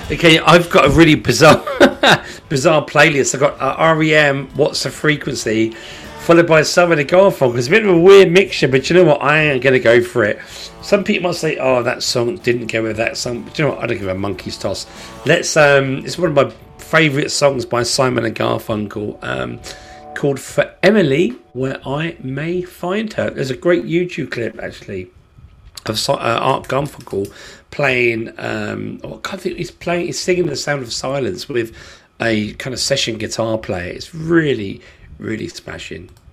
Okay, I've got a really bizarre, bizarre playlist. I've got REM, What's the Frequency, followed by Simon and Garfunkel. It's a bit of a weird mixture, but you know what? I ain't going to go for it. Some people might say, "Oh, that song didn't go with that song." But you know what? I don't give a monkey's toss. Let's. It's one of my favourite songs by Simon and Garfunkel, called "For Emily, Where I May Find Her." There's a great YouTube clip actually of Art Garfunkel playing. I can't think he's playing. He's singing "The Sound of Silence" with a kind of session guitar player. It's really, really smashing.